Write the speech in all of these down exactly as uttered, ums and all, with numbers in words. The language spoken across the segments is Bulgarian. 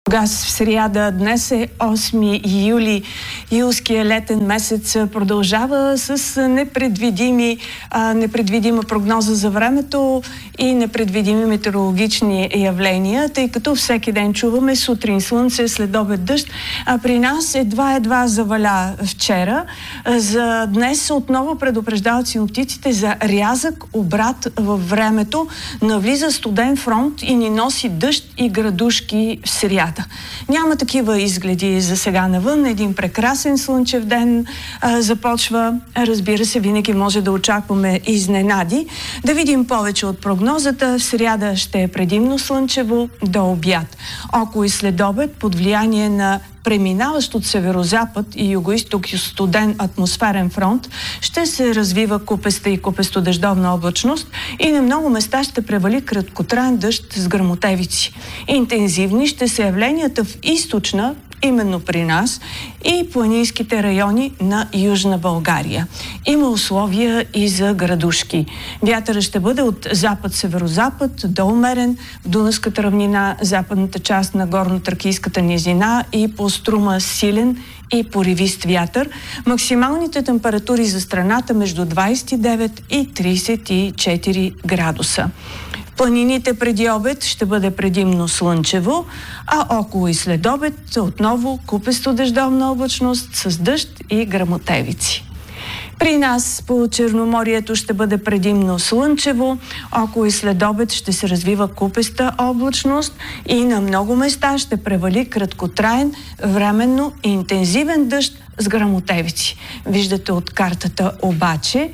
Бургас в сряда. Днес е осми юли. Юлския летен месец продължава с непредвидими, а, непредвидима прогноза за времето и непредвидими метеорологични явления, тъй като всеки ден чуваме сутрин слънце, следобед дъжд, а при нас едва-едва заваля вчера. За днес отново предупреждават синоптиците за рязък обрат във времето. Навлиза студен фронт и ни носи дъжд и градушки в сряда. Няма такива изгледи за сега навън. Един прекрасен слънчев ден а, започва. Разбира се, винаги може да очакваме изненади. Да видим повече от прогнозата. В сряда ще е предимно слънчево до обяд. Около и следобед под влияние на преминаващ от северозапад и югоизток студен атмосферен фронт ще се развива купеста и купесто-дъждовна облачност и на много места ще превали краткотраен дъжд с гръмотевици. Интензивни ще са явленията в източна, именно при нас, и планинските райони на Южна България. Има условия и за градушки. Вятърът ще бъде от запад-северозапад до умерен в Дунавската равнина, западната част на горно-тракийската низина и по Струма силен и поривист вятър. Максималните температури за страната между двадесет и девет и тридесет и четири градуса. Планините преди обед ще бъде предимно слънчево, а около и след обед отново купесто-дъждовна облачност с дъжд и гръмотевици. При нас по Черноморието ще бъде предимно слънчево, около и след обед ще се развива купеста облачност и на много места ще превали краткотраен, временно интензивен дъжд с гръмотевици. Виждате от картата обаче,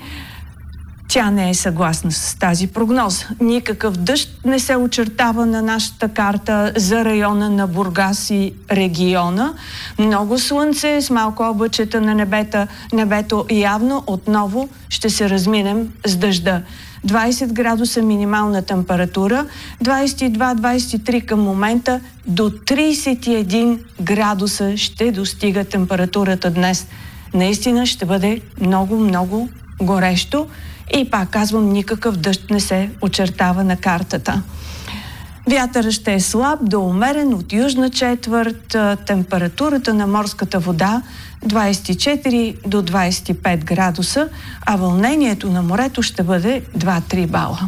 тя не е съгласна с тази прогноза. Никакъв дъжд не се очертава на нашата карта за района на Бургас и региона. Много слънце с малко облачета на небета. Небето явно отново ще се разминем с дъжда. двадесет градуса минимална температура, двадесет и два - двадесет и три към момента, до тридесет и един градуса ще достига температурата днес. Наистина ще бъде много-много горещо. И пак казвам, никакъв дъжд не се очертава на картата. Вятърът ще е слаб до умерен от южна четвърт, температурата на морската вода двадесет и четири до двадесет и пет градуса, а вълнението на морето ще бъде два - три бала.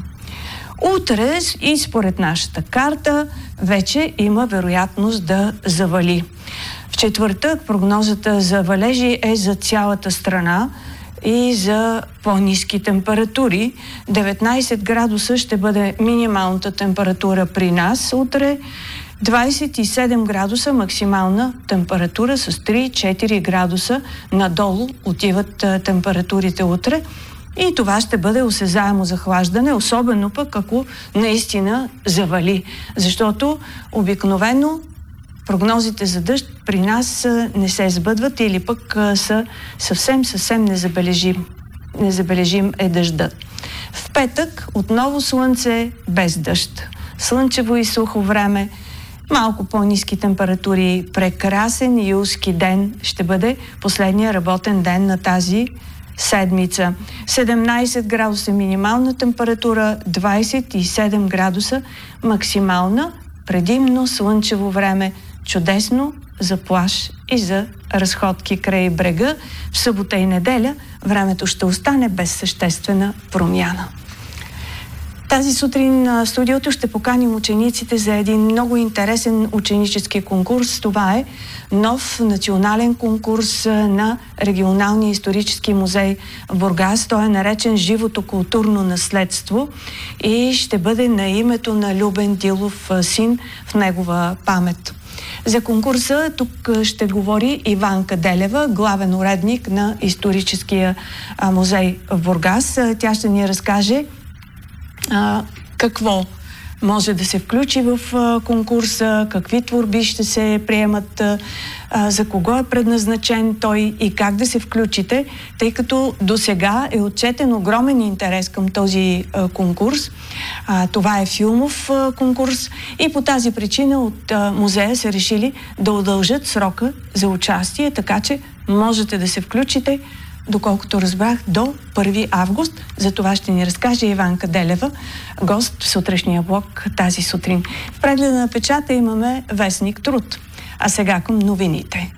Утре и според нашата карта вече има вероятност да завали. В четвъртък прогнозата за валежи е за цялата страна и за по-ниски температури. деветнадесет градуса ще бъде минималната температура при нас утре, двадесет и седем градуса максимална температура, с три - четири градуса надолу отиват температурите утре. И това ще бъде осезаемо захлаждане, особено пък ако наистина завали. Защото обикновено прогнозите за дъжд при нас не се сбъдват или пък са съвсем, съвсем незабележим. Незабележим е дъждът. В петък отново слънце без дъжд. Слънчево и сухо време, малко по-ниски температури, прекрасен юлски ден ще бъде последния работен ден на тази седмица. седемнадесет градуса минимална температура, двадесет и седем градуса максимална, предимно слънчево време, чудесно за плаж и за разходки край брега. В събота и неделя времето ще остане без съществена промяна. Тази сутрин в студиото ще поканим учениците за един много интересен ученически конкурс. Това е нов национален конкурс на Регионалния исторически музей в Бургас. Той е наречен Живото културно наследство и ще бъде на името на Любен Дилов син в негова памет. За конкурса тук ще говори Иванка Делева, главен уредник на историческия музей в Бургас. Тя ще ни разкаже а, какво може да се включи в а, конкурса, какви творби ще се приемат, а, за кого е предназначен той и как да се включите, тъй като до сега е отчетен огромен интерес към този а, конкурс. А, това е филмов а, конкурс и по тази причина от а, музея са решили да удължат срока за участие, така че можете да се включите доколкото разбрах, до първи август. За това ще ни разкаже Иванка Делева, гост в сутрешния блок тази сутрин. В прегледа на печата имаме вестник Труд. А сега към новините.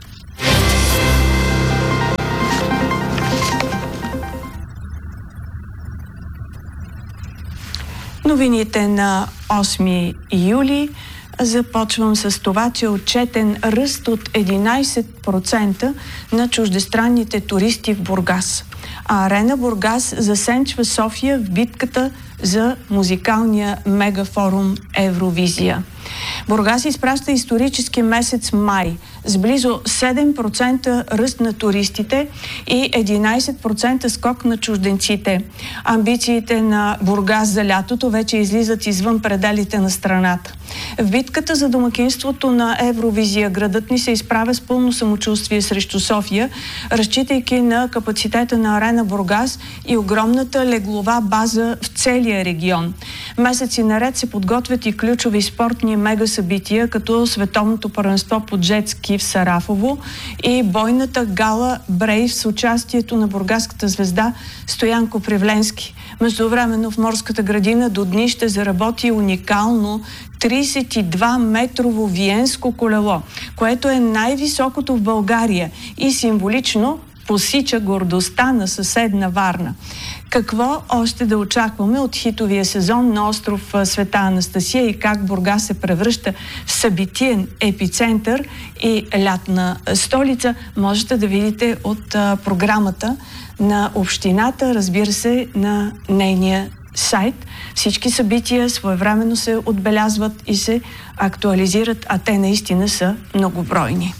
Новините на осми юли. Започвам с това, че е отчетен ръст от единайсет процента на чуждестранните туристи в Бургас. А Арена Бургас засенчва София в битката за музикалния мегафорум Евровизия. Бургас изпраща исторически месец май с близо седем процента ръст на туристите и единайсет процента скок на чужденците. Амбициите на Бургас за лятото вече излизат извън пределите на страната. В битката за домакинството на Евровизия градът ни се изправя с пълно самочувствие срещу София, разчитайки на капацитета на Арена Бургас и огромната леглова база в целия регион. Месеци наред се подготвят и ключови спортни мегасъбития, като Световното първенство по джет ски в Сарафово и бойната гала Брейв с участието на бургаската звезда Стоян Копривленски. Междувременно в Морската градина до дни ще заработи уникално трийсет и два метрово виенско колело, което е най-високото в България и символично посича гордостта на съседна Варна. Какво още да очакваме от хитовия сезон на остров Света Анастасия и как Бургас се превръща в събитиен епицентър и лятна столица, можете да видите от а, програмата на общината, разбира се, на нейния сайт. Всички събития своевременно се отбелязват и се актуализират, а те наистина са многобройни.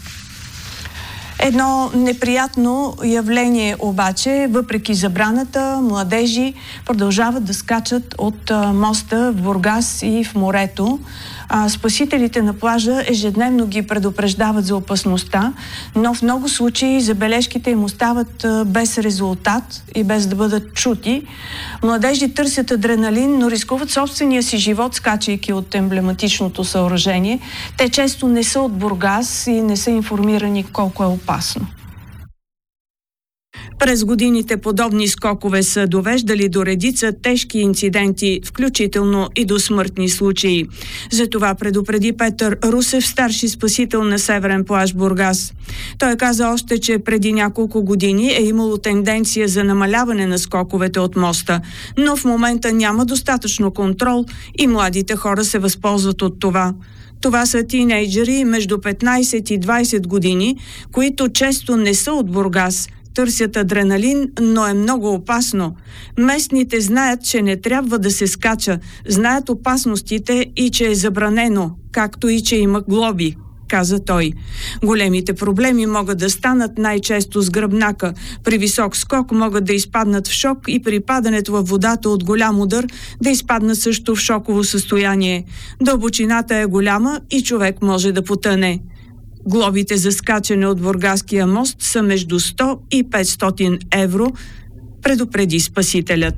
Едно неприятно явление обаче, въпреки забраната, младежи продължават да скачат от моста в Бургас и в морето. А спасителите на плажа ежедневно ги предупреждават за опасността, но в много случаи забележките им остават без резултат и без да бъдат чути. Младежи търсят адреналин, но рискуват собствения си живот, скачайки от емблематичното съоръжение. Те често не са от Бургас и не са информирани колко е опасно. През годините подобни скокове са довеждали до редица тежки инциденти, включително и до смъртни случаи. Затова предупреди Петър Русев, старши спасител на Северен плаж Бургас. Той каза още, че преди няколко години е имало тенденция за намаляване на скоковете от моста, но в момента няма достатъчно контрол и младите хора се възползват от това. Това са тинейджери между петнайсет и двайсет години, които често не са от Бургас, търсят адреналин, но е много опасно. Местните знаят, че не трябва да се скача, знаят опасностите и че е забранено, както и че има глоби, каза той. Големите проблеми могат да станат най-често с гръбнака. При висок скок могат да изпаднат в шок и при падането във водата от голям удар да изпаднат също в шоково състояние. Дълбочината е голяма и човек може да потъне. Глобите за скачане от Бургаския мост са между сто и петстотин евро, предупреди спасителят.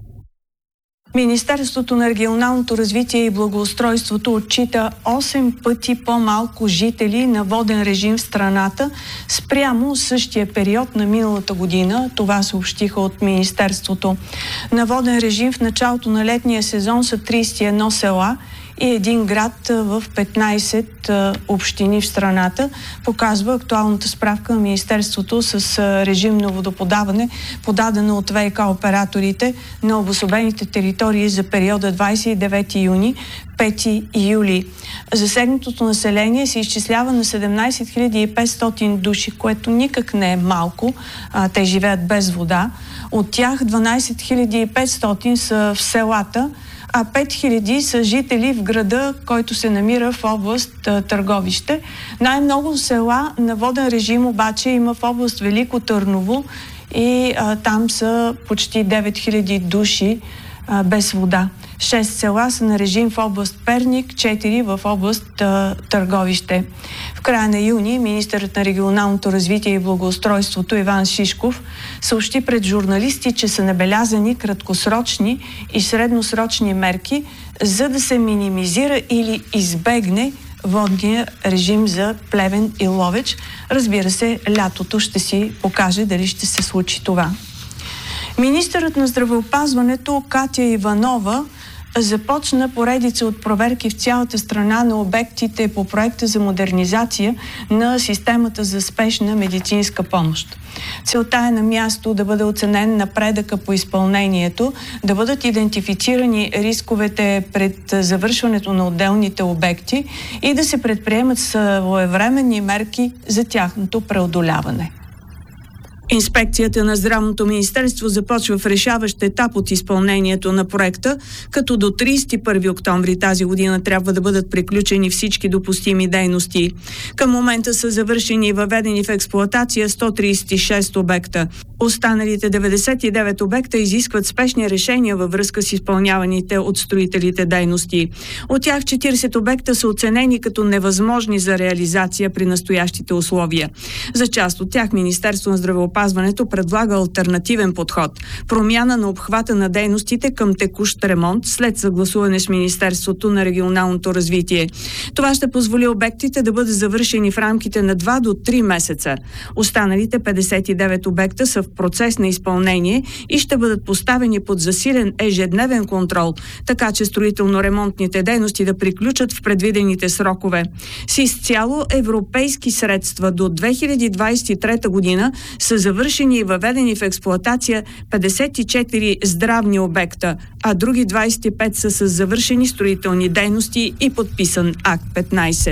Министерството на регионалното развитие и благоустройството отчита осем пъти по-малко жители на воден режим в страната спрямо същия период на миналата година. Това съобщиха от Министерството. На воден режим в началото на летния сезон са трийсет и едно села и един град в петнайсет общини в страната, показва актуалната справка на Министерството с режимно водоподаване, подадена от ВиК операторите на обособените територии за периода двайсет и девети юни – пети юли. Засегнатото население се изчислява на седемнайсет хиляди и петстотин души, което никак не е малко. Те живеят без вода. От тях дванайсет хиляди и петстотин са в селата, а пет хиляди са жители в града, който се намира в област Търговище. Най-много села на воден режим обаче има в област Велико Търново и а, там са почти девет хиляди души а, без вода. Шест села са на режим в област Перник, четири в област а, Търговище. В края на юни министърът на регионалното развитие и благоустройството Иван Шишков съобщи пред журналисти, че са набелязани краткосрочни и средносрочни мерки, за да се минимизира или избегне водния режим за Плевен и Ловеч. Разбира се, лятото ще си покаже дали ще се случи това. Министърът на здравеопазването Катя Иванова започна поредица от проверки в цялата страна на обектите по проекта за модернизация на системата за спешна медицинска помощ. Целта е на място да бъде оценен напредъка по изпълнението, да бъдат идентифицирани рисковете пред завършването на отделните обекти и да се предприемат своевременни мерки за тяхното преодоляване. Инспекцията на Здравното министерство започва в решаващ етап от изпълнението на проекта, като до тридесет и първи октомври тази година трябва да бъдат приключени всички допустими дейности. Към момента са завършени и въведени в експлоатация сто тридесет и шест обекта. Останалите деветдесет и девет обекта изискват спешни решения във връзка с изпълняваните от строителите дейности. От тях четиридесет обекта са оценени като невъзможни за реализация при настоящите условия. За част от тях Министерство на здравеопазването предлага алтернативен подход – промяна на обхвата на дейностите към текущ ремонт след съгласуване с Министерството на регионалното развитие. Това ще позволи обектите да бъдат завършени в рамките на два до три месеца. Останалите петдесет и девет обекта са в процес на изпълнение и ще бъдат поставени под засилен ежедневен контрол, така че строително-ремонтните дейности да приключат в предвидените срокове. С изцяло европейски средства до две хиляди двадесет и трета година са завършени и въведени в експлоатация петдесет и четири здравни обекта, а други двадесет и пет са с завършени строителни дейности и подписан акт петнадесет.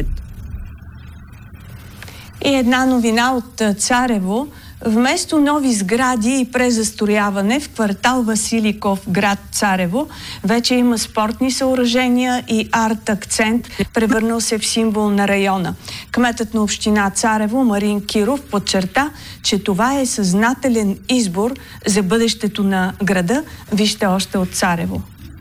И една новина от Царево. Вместо нови сгради и презастрояване в квартал Василиков, град Царево, вече има спортни съоръжения и арт-акцент, превърнал се в символ на района. Кметът на община Царево Марин Киров подчерта, че това е съзнателен избор за бъдещето на града. Вижте още от Царево.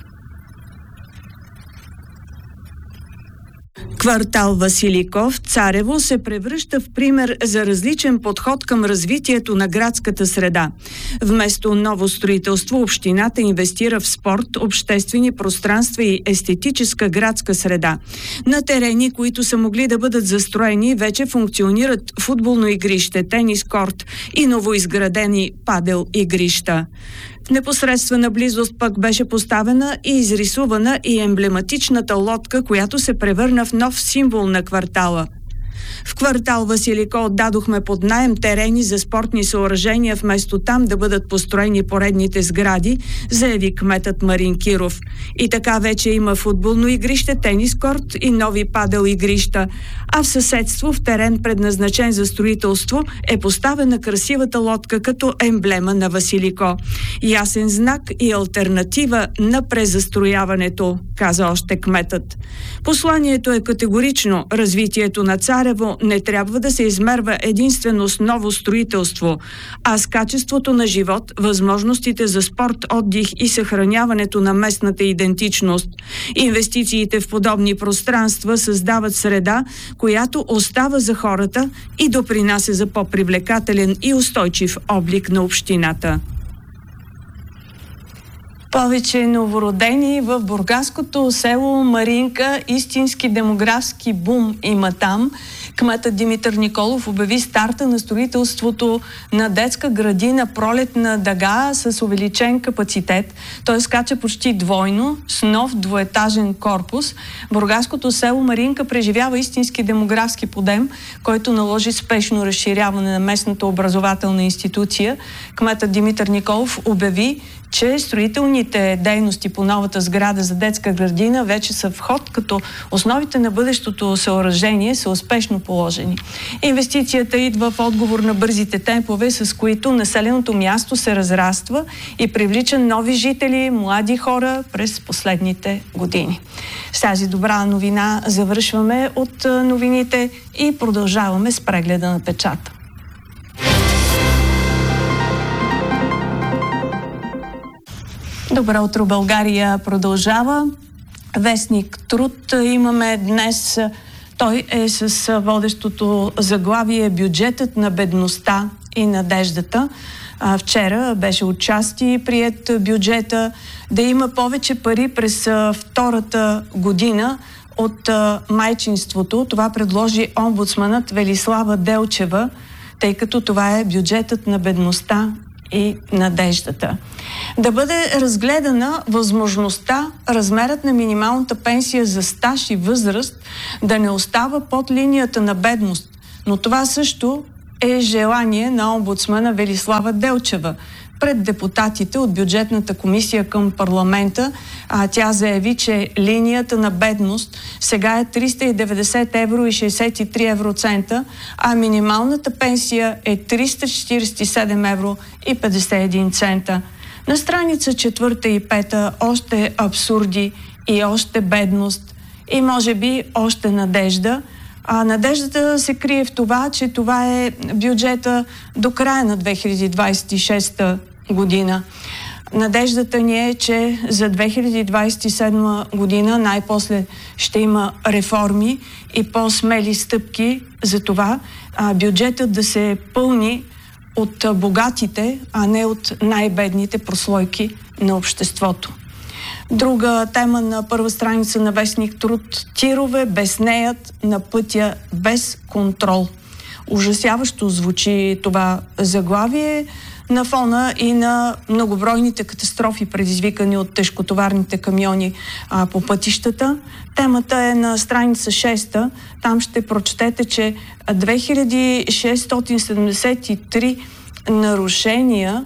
Квартал Василиков, Царево, се превръща в пример за различен подход към развитието на градската среда. Вместо ново строителство, общината инвестира в спорт, обществени пространства и естетическа градска среда. На терени, които са могли да бъдат застроени, вече функционират футболно игрище, тенис корт и новоизградени падел игрища. В непосредствена близост пък беше поставена и изрисувана и емблематичната лодка, която се превърна в нов символ на квартала. В квартал Василико отдадохме под наем терени за спортни съоръжения, вместо там да бъдат построени поредните сгради, заяви кметът Марин Киров. И така вече има футболно игрище, тенис корт и нови падел игрища, а в съседство, в терен предназначен за строителство, е поставена красивата лодка като емблема на Василико. Ясен знак и алтернатива на презастрояването, каза още кметът. Посланието е категорично. Развитието на Царево не трябва да се измерва единствено с ново строителство, а с качеството на живот, възможностите за спорт, отдих и съхраняването на местната идентичност. Инвестициите в подобни пространства създават среда, която остава за хората и допринася за по-привлекателен и устойчив облик на общината. Повече новородени в бургаското село Маринка. Истински демографски бум има там. Кметът Димитър Николов обяви старта на строителството на детска градина Пролетна дъга с увеличен капацитет. Той скача почти двойно с нов двоетажен корпус. Бургаското село Маринка преживява истински демографски подем, който наложи спешно разширяване на местната образователна институция. Кметът Димитър Николов обяви, че строителните дейности по новата сграда за детска градина вече са в ход, като основите на бъдещото съоръжение са успешно положени. Инвестицията идва в отговор на бързите темпове, с които населеното място се разраства и привлича нови жители, млади хора през последните години. С тази добра новина завършваме от новините и продължаваме с прегледа на печата. Добро утро, България продължава. Вестник Труд имаме днес. Той е с водещото заглавие "Бюджетът на бедността и надеждата". Вчера беше отчасти приет бюджета. Да има повече пари през втората година от а, майчинството. Това предложи омбудсманът Велислава Делчева, тъй като това е бюджетът на бедността и надеждата. Да бъде разгледана възможността размерът на минималната пенсия за стаж и възраст да не остава под линията на бедност. Но това също е желание на омбудсмана Велислава Делчева. Пред депутатите от бюджетната комисия към парламента а, тя заяви, че линията на бедност сега е триста и деветдесет евро и шейсет и три евроцента, а минималната пенсия е триста четиридесет и седем евро и петдесет и един цента. На страница четвърта и пета още абсурди и още бедност и може би още надежда. А надеждата се крие в това, че това е бюджета до края на две хиляди двадесет и шеста година. Надеждата ни е, че за две хиляди двадесет и седма година най-после ще има реформи и по-смели стъпки за това а, бюджетът да се пълни от богатите, а не от най-бедните прослойки на обществото. Друга тема на първа страница на вестник Труд. Тирове безнеят на пътя без контрол. Ужасяващо звучи това заглавие на фона и на многобройните катастрофи, предизвикани от тежкотоварните камиони а, по пътищата. Темата е на страница шеста. Там ще прочетете, че две хиляди шестстотин седемдесет и три нарушения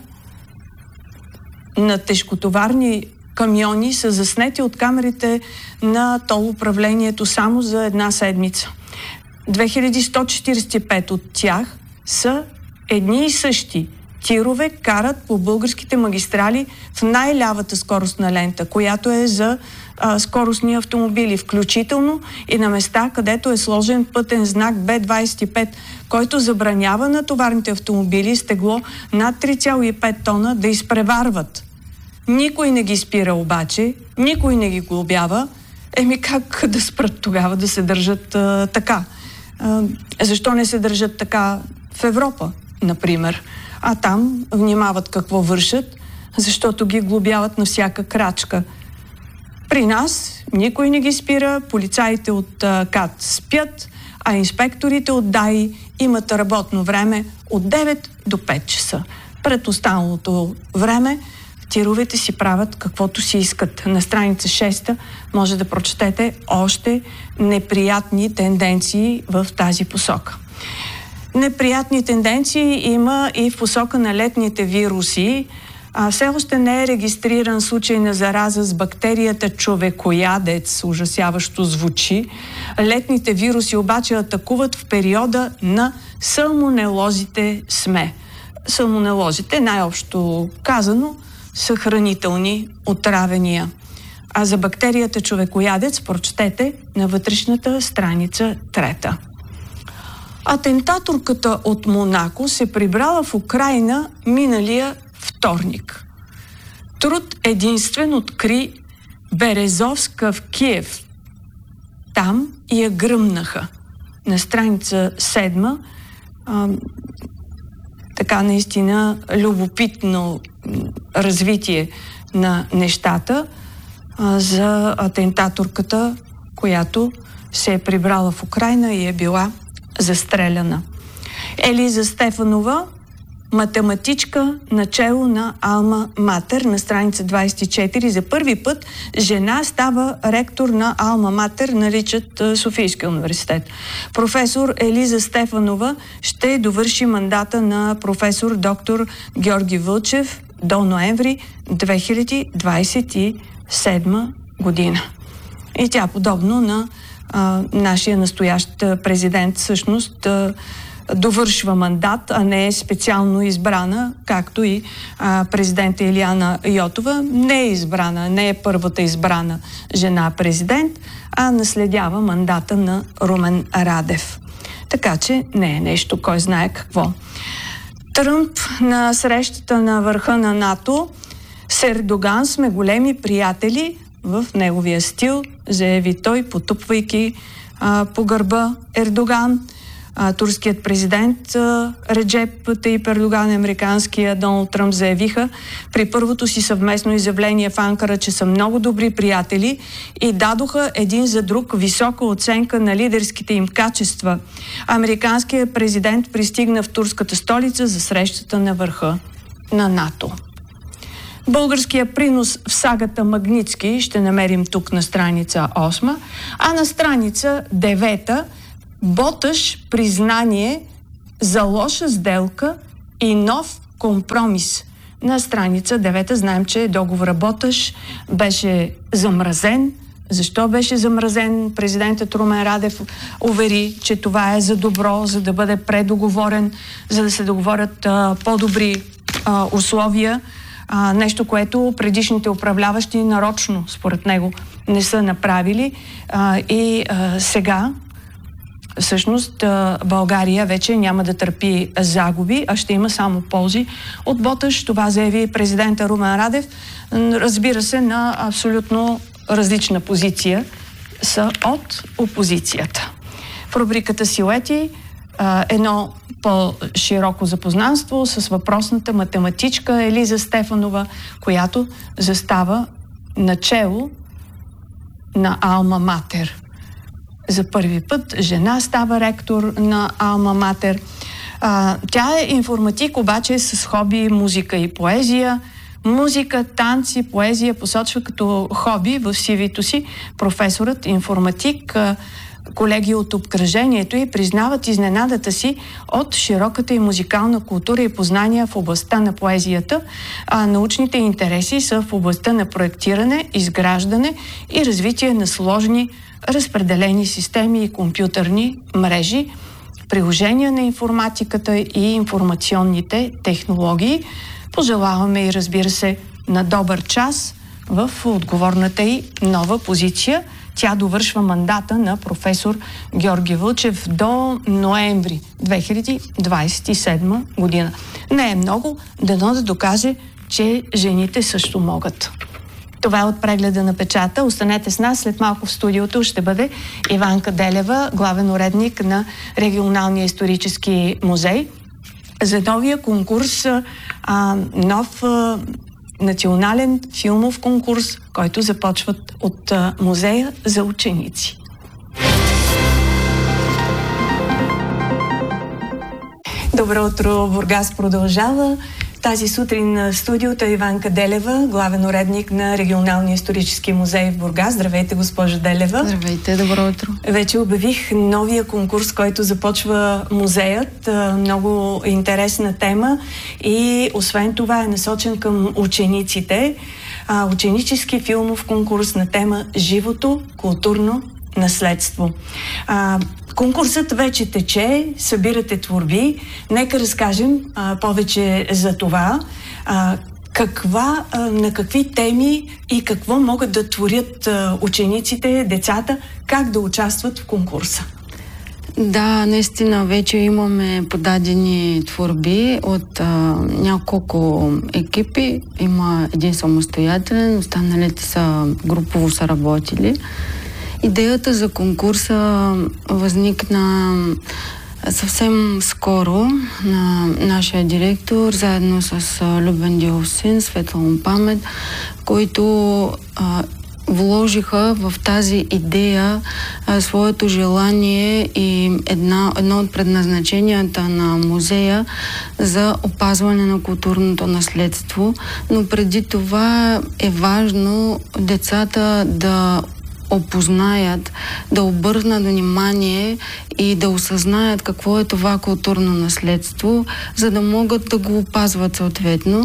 на тежкотоварни камиони са заснети от камерите на тол управлението само за една седмица. две хиляди сто четиридесет и пет от тях са едни и същи тирове, карат по българските магистрали в най-лявата скоростна лента, която е за а, скоростни автомобили, включително и на места, където е сложен пътен знак Б двадесет и пет, който забранява на товарните автомобили с тегло над три цяло и пет тона да изпреварват. Никой не ги спира обаче, никой не ги глобява. Еми как да спрат тогава да се държат а, така? А, защо не се държат така в Европа, например? А там внимават какво вършат, защото ги глобяват на всяка крачка. При нас никой не ги спира, полицаите от а, КАТ спят, а инспекторите от ДАИ имат работно време от девет до пет часа. Пред останалото време тировете си правят каквото си искат. На страница шеста може да прочетете още неприятни тенденции в тази посока. Неприятни тенденции има и в посока на летните вируси. А, все още не е регистриран случай на зараза с бактерията човекоядец, ужасяващо звучи. Летните вируси обаче атакуват в периода на салмонелозите СМЕ. Салмонелозите, най-общо казано, са хранителни отравения. А за бактерията човекоядец прочетете на вътрешната страница трета. Атентаторката от Монако се прибрала в Украйна миналия вторник. Труд единствен откри Березовска в Киев. Там я гръмнаха. На страница седма а, така наистина любопитно развитие на нещата а, за атентаторката, която се е прибрала в Украйна и е била застреляна. Елиза Стефанова, математичка, начело на Алма Матер, на страница двадесет и четири. За първи път жена става ректор на Алма Матер, наричат Софийския университет. Професор Елиза Стефанова ще довърши мандата на професор доктор Георги Вълчев до ноември две хиляди двадесет и седма година. И тя, подобно на а, нашия настоящ президент, всъщност а, довършва мандат, а не е специално избрана, както и а, президента Илияна Йотова не е избрана, не е първата избрана жена президент, а наследява мандата на Румен Радев. Така че не е нещо, кой знае какво. Тръмп на срещата на върха на НАТО с Ердоган сме големи приятели, в неговия стил, заяви той, потупвайки а, по гърба Ердоган. а, турският президент а, Реджеп Таип Ердоган и американския Доналд Тръмп заявиха при първото си съвместно изявление в Анкара, че са много добри приятели и дадоха един за друг висока оценка на лидерските им качества. Американският президент пристигна в турската столица за срещата на върха на НАТО. Българския принос в сагата Магнитски ще намерим тук на страница осма, а на страница девета Боташ признание за лоша сделка и нов компромис. На страница девета знаем, че договора Боташ беше замразен. Защо беше замразен? Президентът Румен Радев увери, че това е за добро, за да бъде предоговорен, за да се договорят а, по-добри а, условия. А, нещо, което предишните управляващи нарочно, според него, не са направили. А, и а, сега, всъщност, а, България вече няма да търпи загуби, а ще има само ползи от Боташ. Това заяви президента Румен Радев. Разбира се, на абсолютно различна позиция са от опозицията. В рубриката Силуети едно по-широко запознанство с въпросната математичка Елиза Стефанова, която застава начело на Алма Матер. За първи път жена става ректор на Алма Матер. А, тя е информатик, обаче с хоби музика и поезия. Музика, танци, поезия посочва като хоби в си ви-то си професорът информатик. Колеги от обкръжението и признават изненадата си от широката и музикална култура и познания в областта на поезията, а научните интереси са в областта на проектиране, изграждане и развитие на сложни разпределени системи и компютърни мрежи, приложения на информатиката и информационните технологии. Пожелаваме и, разбира се, на добър час в отговорната й нова позиция. Тя довършва мандата на професор Георги Вълчев до ноември две хиляди двадесет и седма година. Не е много, дано да докаже, че жените също могат. Това е от прегледа на печата. Останете с нас. След малко в студиото ще бъде Иванка Делева, главен уредник на Регионалния исторически музей, за новия конкурс, а, нов а, национален филмов конкурс, който започват от а, музея за ученици. Добро утро, Бургас продължава. Тази сутрин на студиото Иванка Делева, главен уредник на Регионалния исторически музей в Бургас. Здравейте, госпожа Делева. Здравейте, добро утро. Вече обявих новия конкурс, който започва музеят. Много интересна тема и освен това е насочен към учениците. Ученически филмов конкурс на тема Живото културно наследство. Конкурсът вече тече, събирате творби. Нека разкажем а, повече за това. А, каква, а, на какви теми и какво могат да творят а, учениците, децата, как да участват в конкурса? Да, наистина вече имаме подадени творби от а, няколко екипи. Има един самостоятелен, останалите са групово са работили. Идеята за конкурса възникна съвсем скоро на нашия директор, заедно с Любен Диловсин, светла му памет, които а, вложиха в тази идея а, своето желание и една, едно от предназначенията на музея за опазване на културното наследство. Но преди това е важно децата да опознаят, да обърнат внимание и да осъзнаят какво е това културно наследство, за да могат да го опазват съответно.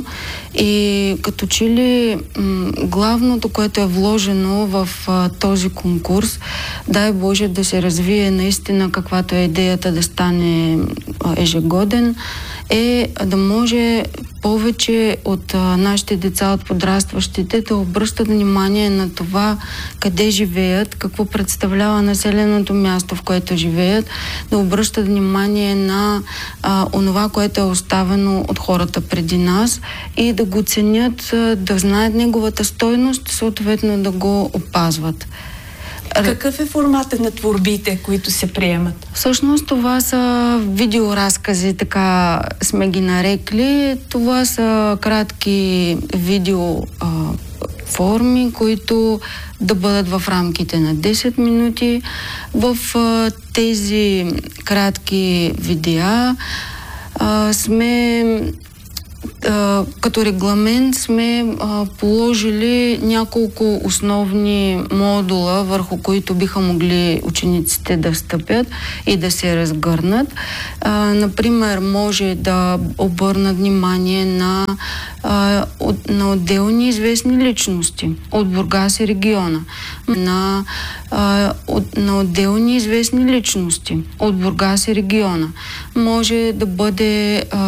И като че ли м- главното, което е вложено в а, този конкурс, дай Боже да се развие наистина каквато е идеята да стане а, ежегоден, е да може повече от а, нашите деца, от подрастващите, да обръщат внимание на това къде живеят, какво представлява населеното място, в което живеят, да обръщат внимание на а, онова, което е оставено от хората преди нас и да го ценят, а, да знаят неговата стойност, съответно да го опазват. Какъв е формата на творбите, които се приемат? Всъщност това са видеоразкази, така сме ги нарекли. Това са кратки видео а, форми, които да бъдат в рамките на десет минути. В а, тези кратки видеа а, сме а, като регламент сме а, положили няколко основни модула, върху които биха могли учениците да стъпят и да се разгърнат. А, например, може да обърнат внимание на, а, от, на отделни известни личности от Бургас и региона, на, а, от, на отделни известни личности от Бургас и региона. Може да бъде а,